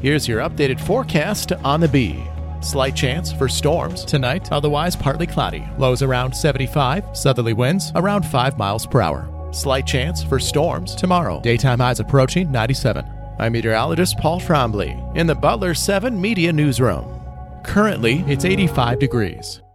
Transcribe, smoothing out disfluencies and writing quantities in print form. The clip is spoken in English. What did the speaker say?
Here's your updated forecast on the Bee. Slight chance for storms tonight, otherwise partly cloudy. Lows around 75, southerly winds around 5 miles per hour. Slight chance for storms tomorrow. Daytime highs approaching 97. I'm meteorologist Paul Trombley in the Butler 7 Media Newsroom. Currently, it's 85 degrees.